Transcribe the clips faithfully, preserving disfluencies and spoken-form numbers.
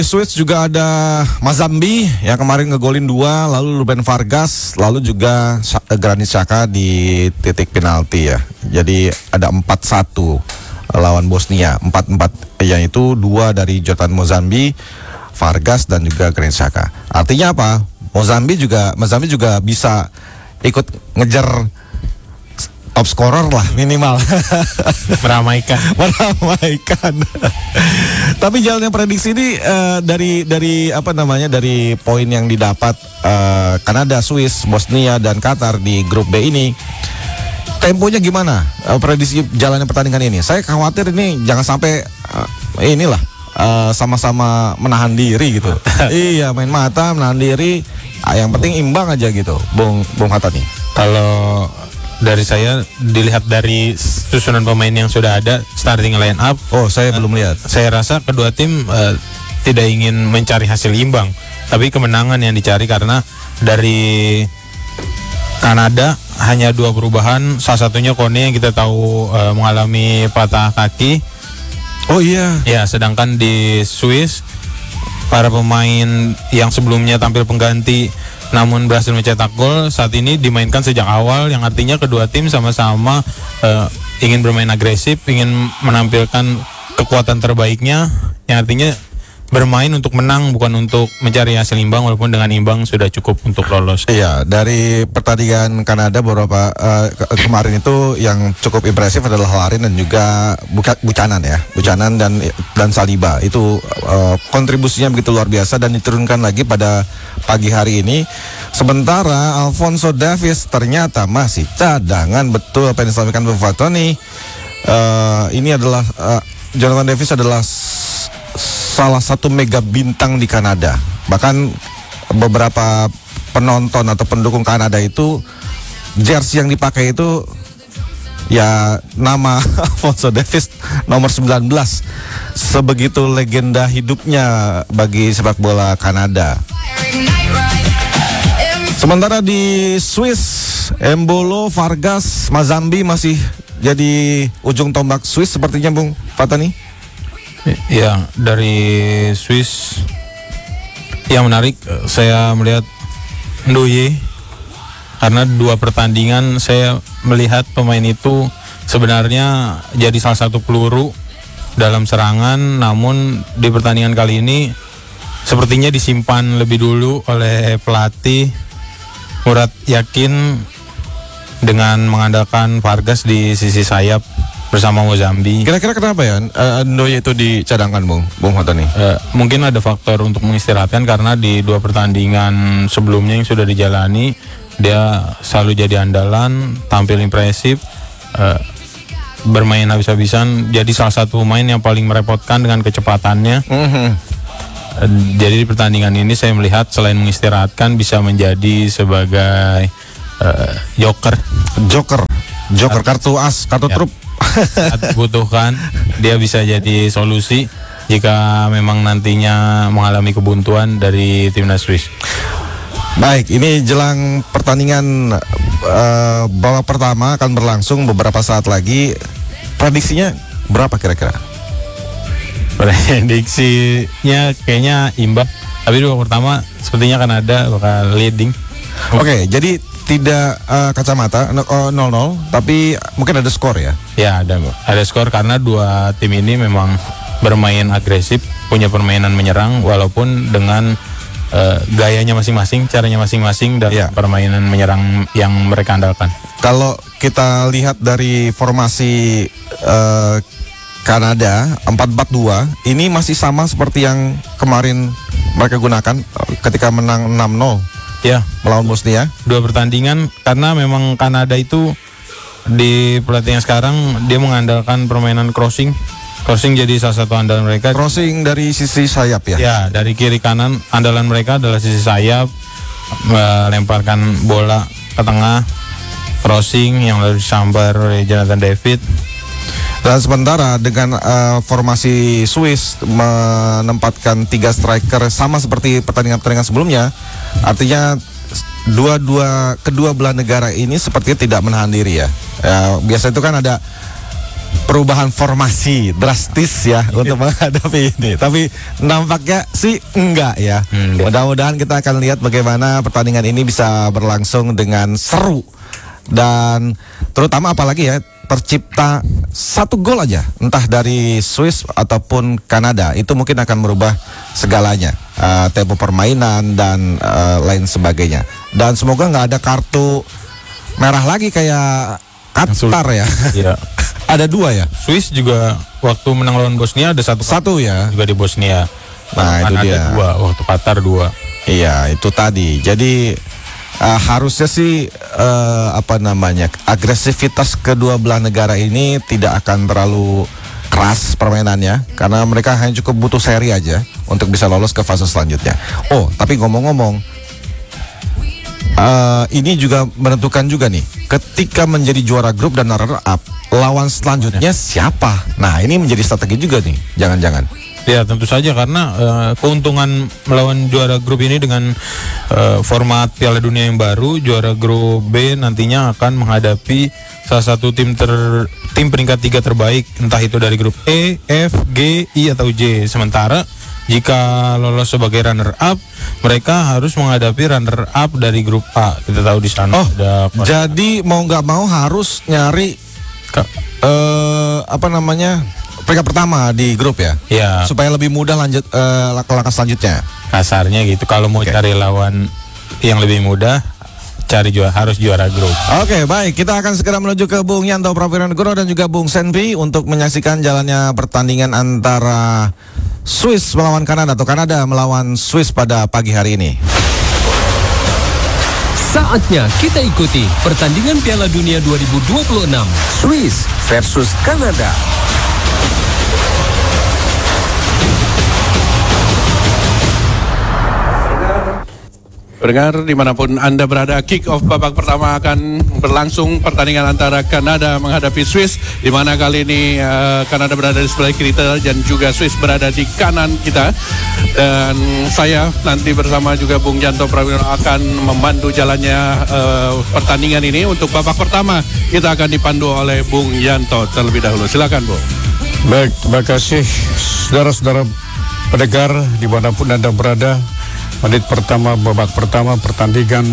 Swiss juga ada Mazambi yang kemarin ngegolin dua, lalu Ruben Vargas, lalu juga Granit Xhaka di titik penalti ya. Jadi ada empat satu lawan Bosnia, empat empat yang itu dua dari Zlatan Mazambi, Vargas dan juga Granit Xhaka. Artinya apa? Mazambi juga Mazambi juga bisa ikut ngejar top scorer lah minimal. Meramaikan meramaikan tapi jalannya prediksi ini uh, dari dari apa namanya dari poin yang didapat uh, Kanada, Swiss, Bosnia dan Qatar di grup B ini, temponya gimana uh, prediksi jalannya pertandingan ini? Saya khawatir ini jangan sampai uh, inilah uh, sama-sama menahan diri gitu. Iya, main mata, menahan diri, uh, yang penting imbang aja gitu, Bung Bung Hatta nih. Kalau dari saya dilihat dari susunan pemain yang sudah ada, starting line up. Oh, saya uh, belum lihat. Saya rasa kedua tim uh, tidak ingin mencari hasil imbang, tapi kemenangan yang dicari, karena dari Kanada hanya dua perubahan, salah satunya Kone yang kita tahu uh, mengalami patah kaki. Oh iya. Ya, sedangkan di Swiss para pemain yang sebelumnya tampil pengganti namun berhasil mencetak gol saat ini dimainkan sejak awal, yang artinya kedua tim sama-sama uh, ingin bermain agresif, ingin menampilkan kekuatan terbaiknya, yang artinya bermain untuk menang bukan untuk mencari hasil imbang, walaupun dengan imbang sudah cukup untuk lolos. Iya, dari pertandingan Kanada beberapa uh, ke kemarin itu yang cukup impresif adalah Larin dan juga Buka Buchanan ya, Buchanan dan dan Saliba itu uh, kontribusinya begitu luar biasa dan diturunkan lagi pada pagi hari ini. Sementara Alphonso Davies ternyata masih cadangan, betul apa yang disampaikan Bung Fatoni. Uh, ini adalah uh, Jonathan Davies adalah salah satu mega bintang di Kanada. Bahkan beberapa penonton atau pendukung Kanada itu jersey yang dipakai itu ya nama Alphonso Davies nomor sembilan belas. Sebegitu legenda hidupnya bagi sepak bola Kanada. Sementara di Swiss, Embolo, Vargas, Mazambi masih jadi ujung tombak Swiss sepertinya, Bung Fatani. Ya, dari Swiss yang menarik saya melihat Ndoye, karena dua pertandingan saya melihat pemain itu sebenarnya jadi salah satu peluru dalam serangan, namun di pertandingan kali ini sepertinya disimpan lebih dulu oleh pelatih. Murad yakin dengan mengandalkan Vargas di sisi sayap bersama Mazambi. Kira-kira kenapa ya uh, Ndoye itu dicadangkan, Bung Bung Hatta nih? Uh, mungkin ada faktor untuk mengistirahatkan, karena di dua pertandingan sebelumnya yang sudah dijalani dia selalu jadi andalan, tampil impresif, uh, bermain habis-habisan, jadi salah satu pemain yang paling merepotkan dengan kecepatannya. Mm-hmm. uh, jadi di pertandingan ini saya melihat selain mengistirahatkan bisa menjadi sebagai uh, joker, joker, joker kartu as, kartu ya. Truk. Saat butuhkan dia bisa jadi solusi jika memang nantinya mengalami kebuntuan dari timnas Swiss. Baik, ini jelang pertandingan uh, babak pertama akan berlangsung beberapa saat lagi. Prediksinya berapa kira-kira? Prediksinya kayaknya imbang, tapi babak pertama sepertinya Kanada bakal leading. Oke, okay, jadi tidak uh, kacamata nol nol, tapi mungkin ada skor ya? Ya, ada ada skor karena dua tim ini memang bermain agresif, punya permainan menyerang, walaupun dengan uh, gayanya masing-masing, caranya masing-masing, dan ya. Permainan menyerang yang mereka andalkan. Kalau kita lihat dari formasi uh, Kanada empat empat dua, ini masih sama seperti yang kemarin mereka gunakan ketika menang enam nol. Ya, melawan Bosnia. Dua pertandingan, karena memang Kanada itu di pelatih yang sekarang dia mengandalkan permainan crossing. Crossing jadi salah satu andalan mereka. Crossing dari sisi sayap ya? Ya, dari kiri kanan andalan mereka adalah sisi sayap, melemparkan bola ke tengah, crossing yang lalu disambar oleh Jonathan David. Dan sementara dengan uh, formasi Swiss menempatkan tiga striker sama seperti pertandingan-pertandingan sebelumnya, artinya dua-dua kedua belah negara ini sepertinya tidak menahan diri ya. Uh, biasa itu kan ada perubahan formasi drastis ya untuk menghadapi ini. Tapi nampaknya sih enggak ya. Enggak. Mudah-mudahan kita akan lihat bagaimana pertandingan ini bisa berlangsung dengan seru. Dan terutama apalagi ya, tercipta satu gol aja, entah dari Swiss ataupun Kanada, itu mungkin akan merubah segalanya, uh, tempo permainan dan uh, lain sebagainya. Dan semoga nggak ada kartu merah lagi kayak Qatar ya. Iya. Ada dua ya. Swiss juga waktu menang lawan Bosnia ada satu Satu ya. juga di Bosnia. Nah, itu Kanada dia. dua, waktu Qatar dua. Iya, itu tadi. Jadi uh, harusnya sih uh, apa namanya, agresivitas kedua belah negara ini tidak akan terlalu keras permainannya, karena mereka hanya cukup butuh seri aja untuk bisa lolos ke fase selanjutnya. Oh, tapi ngomong-ngomong, uh, ini juga menentukan juga nih, ketika menjadi juara grup dan runner up, lawan selanjutnya siapa? Nah, ini menjadi strategi juga nih, jangan-jangan. Ya tentu saja, karena uh, keuntungan melawan juara grup ini dengan uh, format Piala Dunia yang baru, juara grup B nantinya akan menghadapi salah satu tim ter tim peringkat tiga terbaik, entah itu dari grup E, F, G, I atau J. Sementara jika lolos sebagai runner up, mereka harus menghadapi runner up dari grup A. Kita tahu di sana Oh, ada jadi mau nggak mau harus nyari ke, uh, apa namanya, peringkat pertama di grup ya, ya, supaya lebih mudah lanjut uh, langkah selanjutnya. kasarnya gitu. Kalau mau Oke. cari lawan yang lebih mudah, cari juara, harus juara grup. Oke, baik, kita akan segera menuju ke Bung Yanto Prawiranegoro dan juga Bung Senpi untuk menyaksikan jalannya pertandingan antara Swiss melawan Kanada atau Kanada melawan Swiss pada pagi hari ini. Saatnya kita ikuti pertandingan Piala Dunia dua ribu dua puluh enam Swiss versus Kanada. Pendengar dimanapun Anda berada, kick off babak pertama akan berlangsung, pertandingan antara Kanada menghadapi Swiss, di mana kali ini uh, Kanada berada di sebelah kiri kita dan juga Swiss berada di kanan kita. Dan saya nanti bersama juga Bung Yanto Prawiro akan membantu jalannya uh, pertandingan ini. Untuk babak pertama kita akan dipandu oleh Bung Yanto terlebih dahulu. Silakan, Bu. Baik, terima kasih saudara-saudara pendengar dimanapun Anda berada. Menit pertama, babak pertama pertandingan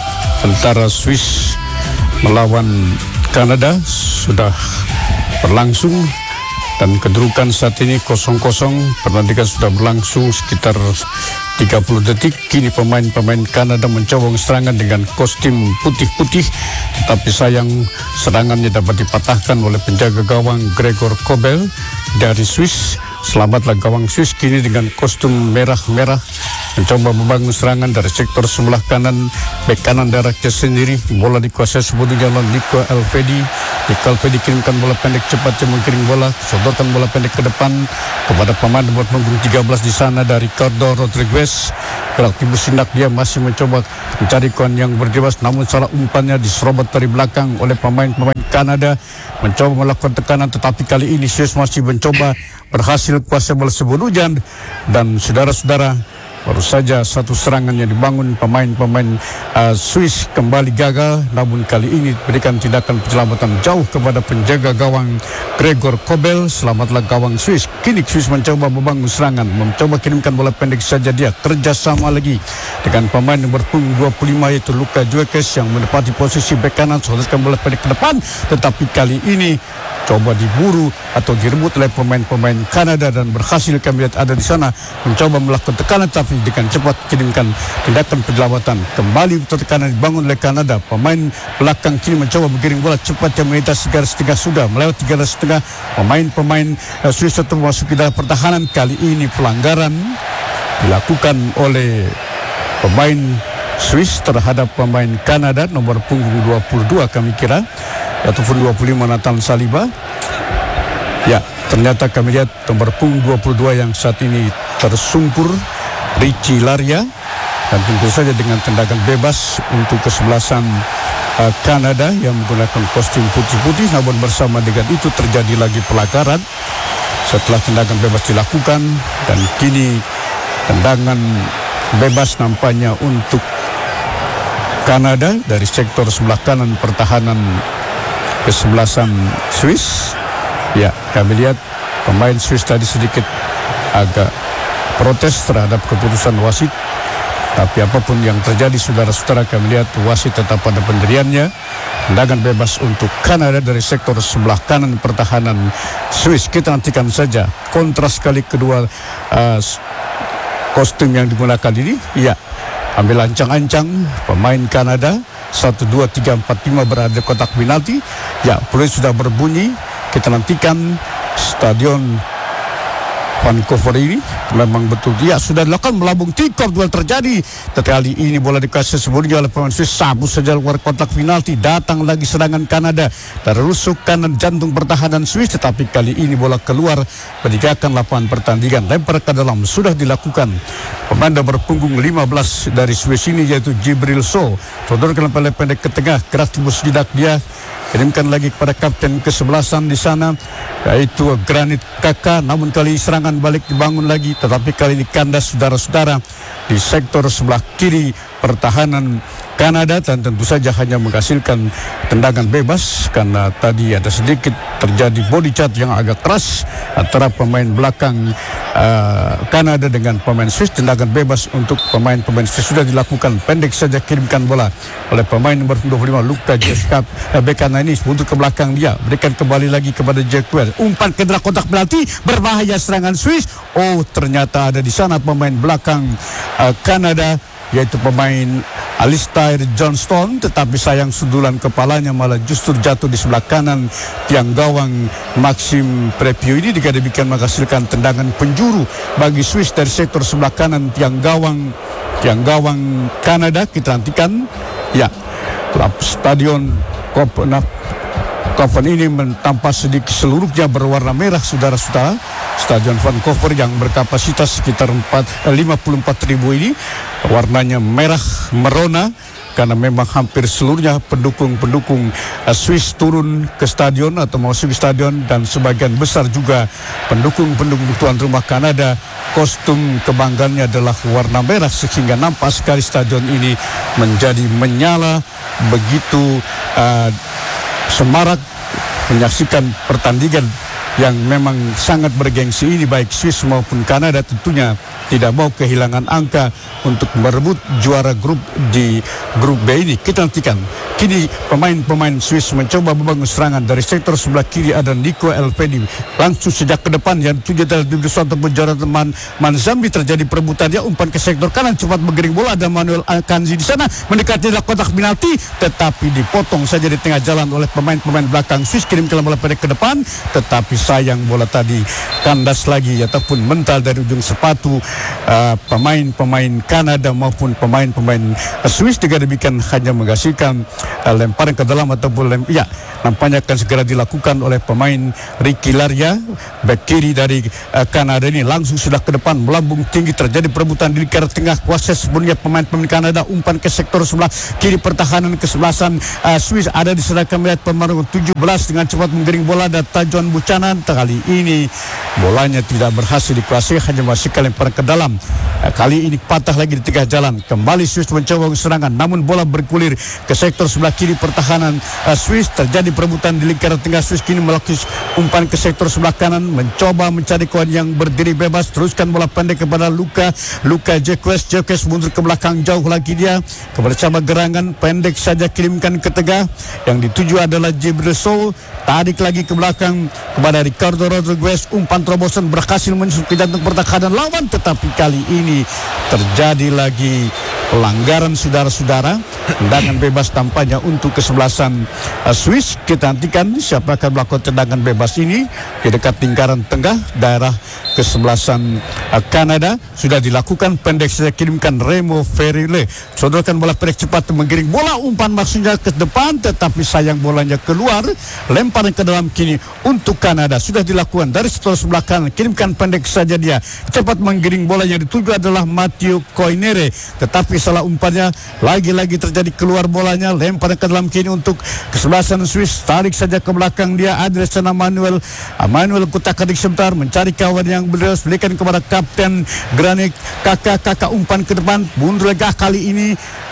antara Swiss melawan Kanada sudah berlangsung dan kedudukan saat ini kosong kosong. Pertandingan sudah berlangsung sekitar tiga puluh detik. Kini pemain-pemain Kanada mencoba serangan dengan kostum putih-putih, tetapi sayang serangannya dapat dipatahkan oleh penjaga gawang Gregor Kobel dari Swiss. Selamatlah gawang Swiss kini dengan kostum merah-merah mencoba membangun serangan dari sektor sebelah kanan, bek kanan daraknya sendiri. Bola dikuasai sebetulnya oleh Nico Elvedi. Nico Elvedi kirimkan bola pendek, cepatnya mengkirim bola, sodorkan bola pendek ke depan kepada pemain nomor punggung tiga belas di sana dari Ricardo Rodriguez. Gerak tibu sindak, dia masih mencoba mencari kawan yang berdewasa, namun salah umpannya diserobot dari belakang oleh pemain-pemain Kanada. Mencoba melakukan tekanan, tetapi kali ini Swiss masih mencoba berhasil kuasai bola sepenuhnya. Dan saudara-saudara, baru saja satu serangan yang dibangun pemain-pemain uh, Swiss kembali gagal, namun kali ini berikan tindakan penyelamatan jauh kepada penjaga gawang Gregor Kobel. Selamatlah gawang Swiss. Kini Swiss mencoba membangun serangan, mencoba kirimkan bola pendek saja, dia kerjasama lagi dengan pemain nomor punggung dua puluh lima yaitu Luka Juekes yang menempati posisi bek kanan, sodorkan bola pendek ke depan, tetapi kali ini coba diburu atau direbut oleh pemain-pemain Kanada dan berhasil kami lihat ada di sana mencoba melakukan tekanan, tapi dengan cepat kirimkan tindakan penyelamatan. Kembali tekanan dibangun oleh Kanada. Pemain belakang kini mencoba mengiring bola cepat yang melintasi garis tengah, sudah melewati garis tengah. Pemain-pemain uh, Swiss tetap memasuki dalam pertahanan. Kali ini pelanggaran dilakukan oleh pemain Swiss terhadap pemain Kanada nomor punggung dua puluh dua kami kira, ataupun dua puluh lima Nathan Saliba. Ya, ternyata kami lihat nomor punggung dua puluh dua yang saat ini tersungkur, Richie Laria, dan tentu saja dengan tendangan bebas untuk kesebelasan uh, Kanada yang menggunakan kostum putih-putih. Namun bersama dengan itu terjadi lagi pelanggaran setelah tendangan bebas dilakukan, dan kini tendangan bebas nampaknya untuk Kanada dari sektor sebelah kanan pertahanan kesebelasan Swiss. kami lihat pemain Swiss tadi sedikit agak protes terhadap keputusan wasit. Tapi apapun yang terjadi, saudara-saudara, kami lihat wasit tetap pada pendiriannya. Tendangan bebas untuk Kanada dari sektor sebelah kanan pertahanan Swiss. Kita nantikan saja kontras kali kedua uh, kostum yang digunakan ini. Ya, ambil ancang-ancang pemain Kanada. Satu, dua, tiga, empat, lima berada di kotak penalti. Ya, peluit sudah berbunyi. Kita nantikan stadion Vancouver ini memang betul dia sudah dilakukan melambung tip-top duel terjadi. Tetapi ini bola dikasih sebelumnya oleh pemain Swiss, sabu saja luar kotak penalti. Datang lagi serangan Kanada, terusuk kanan jantung pertahanan Swiss, tetapi kali ini bola keluar meninggalkan lapangan pertandingan. Lempar ke dalam sudah dilakukan pemain nomor punggung lima belas dari Swiss ini, yaitu Jibril So. Sodorkan lempar pendek ke tengah, keras tembus jidak dia. Kirimkan lagi kepada kapten kesebelasan di sana, yaitu Granit Xhaka. Namun kali serangan balik dibangun lagi, tetapi kali ini kandas, saudara-saudara, di sektor sebelah kiri pertahanan Kanada, dan tentu saja hanya menghasilkan tendangan bebas karena tadi ada sedikit terjadi body charge yang agak keras antara pemain belakang uh, Kanada dengan pemain Swiss. Tendangan bebas untuk pemain-pemain Swiss sudah dilakukan, pendek saja kirimkan bola oleh pemain nomor dua puluh lima Luka Jeskap. Bekana ini untuk ke belakang dia, berikan kembali lagi kepada Jacquel, umpan ke dalam kotak penalti, berbahaya serangan Swiss. Oh, ternyata ada di sana pemain belakang uh, Kanada, yaitu pemain Alistair Johnston, tetapi sayang sundulan kepalanya malah justru jatuh di sebelah kanan tiang gawang Maxim Prepio ini. Jika demikian menghasilkan tendangan penjuru bagi Swiss dari sektor sebelah kanan tiang gawang tiang gawang Kanada. Kita nantikan ya, stadion Kopen ini tampak sedikit seluruhnya berwarna merah, saudara-saudara. Stadion Vancouver yang berkapasitas sekitar lima puluh empat ribu ini warnanya merah merona, karena memang hampir seluruhnya pendukung-pendukung uh, Swiss turun ke stadion atau masuk ke stadion, dan sebagian besar juga pendukung-pendukung tuan rumah Kanada kostum kebanggaannya adalah warna merah, sehingga nampak sekali stadion ini menjadi menyala begitu uh, semarak menyaksikan pertandingan yang memang sangat bergengsi ini. Baik Swiss maupun Kanada tentunya tidak mau kehilangan angka untuk merebut juara grup di grup B ini. Kita nantikan. Kini pemain-pemain Swiss mencoba membangun serangan dari sektor sebelah kiri. Ada Nico Elvedi langsung sejak ke depan yang tujuh dari Dibri Suatu penjara teman Manzambi. Terjadi perebutan, dia umpan ke sektor kanan, cepat menggiring bola. Ada Manuel Akanji di sana mendekati kotak penalti, tetapi dipotong saja di tengah jalan oleh pemain-pemain belakang Swiss. Kirimkan bola pendek ke depan, tetapi sayang bola tadi kandas lagi ataupun mental dari ujung sepatu uh, pemain-pemain Kanada maupun pemain-pemain uh, Swiss. Jika demikian hanya menghasilkan uh, lemparan ke dalam ataupun lem ya, nampaknya akan segera dilakukan oleh pemain Ricky Laria, back kiri dari uh, Kanada ini. Langsung sudah ke depan, melambung tinggi, terjadi perebutan di lingkar tengah kuasa sebelumnya pemain-pemain Kanada. Umpan ke sektor sebelah kiri pertahanan kesebelasan uh, Swiss. Ada di sana kami lihat pemain tujuh belas dengan cepat menggiring bola, dan Tajuan Buchanan. Kali ini bolanya tidak berhasil dikuasai, hanya masih lemparan ke dalam. Kali ini patah lagi di tengah jalan. Kembali Swiss mencoba serangan, namun bola bergulir ke sektor sebelah kiri pertahanan uh, Swiss. Terjadi perebutan di lingkaran tengah Swiss. Kini melakukan umpan ke sektor sebelah kanan, mencoba mencari kawan yang berdiri bebas. Teruskan bola pendek kepada Luka Luka Jacques Jacques mundur ke belakang jauh lagi dia kepada cabang gerangan, pendek saja kirimkan ke tengah. Yang dituju adalah Jibril So, tarik lagi ke belakang kepada Ricardo Rodriguez. Umpan terobosan berhasil menyusul ke jantung pertahanan lawan, tetapi kali ini terjadi lagi pelanggaran, saudara-saudara. Tendangan bebas tampaknya untuk kesebelasan uh, Swiss. Kita nantikan siapa akan melakukan tendangan bebas ini di dekat lingkaran tengah daerah kesebelasan uh, Kanada. Sudah dilakukan, pendek saya kirimkan Remo Ferile. Sodorkan bola pendek cepat menggiring bola, umpan maksudnya ke depan, tetapi sayang bolanya keluar. Lemparan ke dalam kini untuk Kanada sudah dilakukan dari sektor sebelah kanan. Kirimkan pendek saja dia, cepat menggiring bola. Yang dituju adalah Mathieu Koinere, tetapi salah umpannya. Lagi-lagi terjadi keluar bolanya. Lemparan ke dalam kini untuk kesebelasan Swiss. Tarik saja ke belakang dia. Ada sana Manuel Manuel kutak-katik sebentar mencari kawan yang beliau berikan kepada kapten Granit Xhaka. Kakak umpan ke depan, mundur lagi kali ini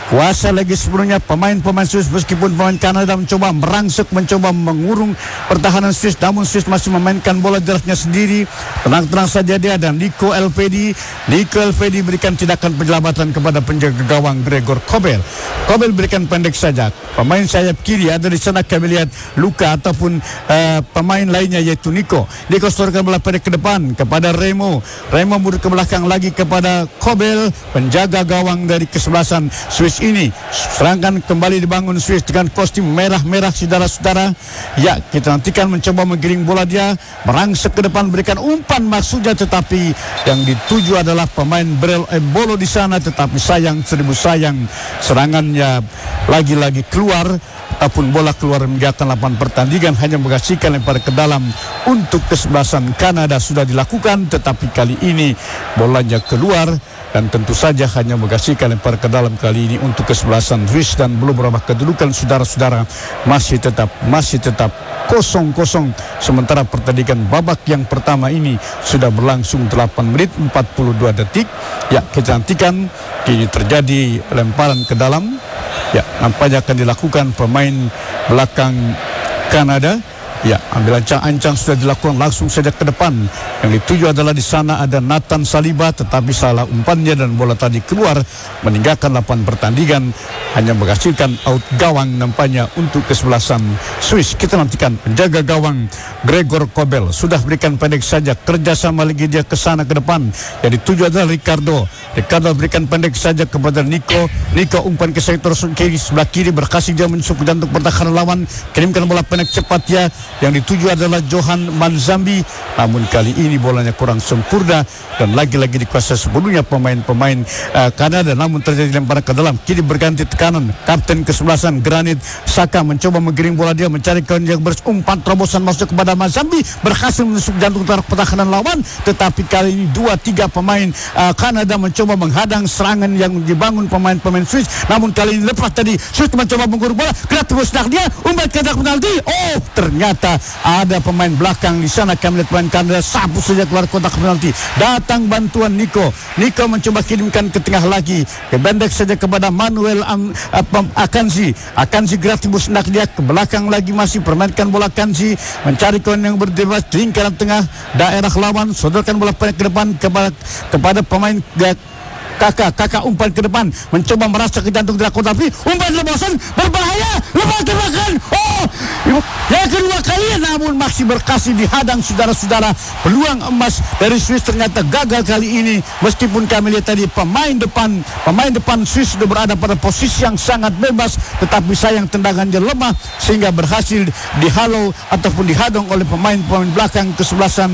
kuasa lagi sepenuhnya pemain-pemain Swiss, meskipun pemain Kanada mencoba merangsek, mencoba mengurung pertahanan Swiss, namun Swiss masih memainkan bola jaraknya sendiri. Tenang-tenang saja dia dan Nico Elvedi. Nico Elvedi berikan tindakan penyelamatan kepada penjaga gawang Gregor Kobel. Kobel berikan pendek saja. Pemain sayap kiri ada di sana, kami lihat Luka ataupun uh, pemain lainnya yaitu Nico. Nico setorkan bola pendek ke depan kepada Remo. Remo mundur ke belakang lagi kepada Kobel, penjaga gawang dari kesebelasan Swiss ini. Serangan kembali dibangun Swiss dengan kostum merah-merah, saudara-saudara. Ya, kita nantikan mencoba menggiring bola dia, merangsek ke depan, berikan umpan maksudnya, tetapi yang dituju adalah pemain Brel Embolo di sana. Tetapi sayang, seribu sayang, serangannya lagi-lagi keluar ataupun bola keluar meninggalkan lapangan pertandingan, hanya menghasilkan lempar ke dalam untuk kesebelasan Kanada sudah dilakukan, tetapi kali ini bolanya keluar dan tentu saja hanya menghasilkan lempar ke dalam kali ini untuk kesebelasan Swiss, dan belum berubah kedudukan saudara-saudara, masih tetap masih tetap kosong kosong. Sementara pertandingan babak yang pertama ini sudah berlangsung delapan menit empat puluh dua detik. Ya, kita nantikan kini terjadi lemparan ke dalam. Ya, nampaknya akan dilakukan pemain belakang Kanada. Ya, ambil ancang-ancang sudah dilakukan langsung saja ke depan. Yang dituju adalah di sana ada Nathan Saliba, tetapi salah umpannya dan bola tadi keluar meninggalkan lapangan pertandingan, hanya menghasilkan out gawang nampaknya untuk kesebelasan Swiss. Kita nantikan penjaga gawang Gregor Kobel sudah berikan pendek saja, kerjasama lagi dia ke sana ke depan. Yang dituju adalah Ricardo. Ricardo berikan pendek saja kepada Nico. Nico umpan ke sektor kiri, sebelah kiri, berhasil dia menusuk ke jantung pertahanan lawan, kirimkan bola pendek cepat dia. Yang dituju adalah Johan Manzambi, namun kali ini bolanya kurang sempurna dan lagi-lagi dikuasai sebelumnya pemain-pemain uh, Kanada, namun terjadi lemparan ke dalam. Kini berganti tekanan, kapten kesebelasan Granit Xhaka mencoba menggiring bola dia, mencari kawan yang berumpan terobosan masuk kepada Manzambi, berhasil menusuk jantung pertahanan lawan, tetapi kali ini dua tiga pemain uh, Kanada mencoba menghadang serangan yang dibangun pemain-pemain Swiss, namun kali ini lepas tadi Swiss mencoba menggurung bola, kena terus dia umpan ke dalam penalti. Oh, ternyata ada pemain belakang di sana, kami lihat pemain Kanada sapu saja keluar kotak penalti. Datang bantuan Nico. Nico mencoba kirimkan ke tengah lagi, ke pendek saja kepada Manuel Am, uh, Akanji. Akanji gratis nak dia ke belakang lagi, masih permainkan bola Akanji, mencari kawan yang berdebas di lingkaran tengah daerah lawan, sodorkan bola pendek ke depan kepada kepada pemain uh, Kakak, kakak umpan ke depan, mencoba merasa ke jantung tidak kuat, tapi umpan lepasan berbahaya, lepas ke belakang. Oh, yang kedua kali, namun masih berkasih dihadang saudara-saudara. Peluang emas dari Swiss ternyata gagal kali ini, meskipun kami lihat tadi pemain depan pemain depan Swiss sudah berada pada posisi yang sangat bebas, tetapi sayang tendangannya lemah sehingga berhasil dihalau ataupun dihadang oleh pemain-pemain belakang kesebelasan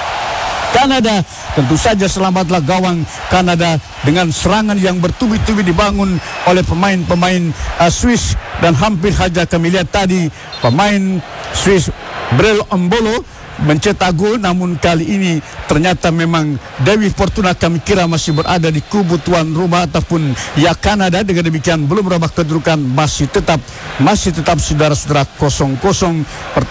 Kanada. Tentu saja selamatlah gawang Kanada dengan serangan yang bertubi-tubi dibangun oleh pemain-pemain uh, Swiss, dan hampir saja kami lihat tadi pemain Swiss Brel Embolo mencetak gol, namun kali ini ternyata memang Dewi Fortuna kami kira masih berada di kubu tuan rumah ataupun ya Kanada. Dengan demikian belum berubah kedudukan, masih tetap masih tetap saudara-saudara kosong kosong.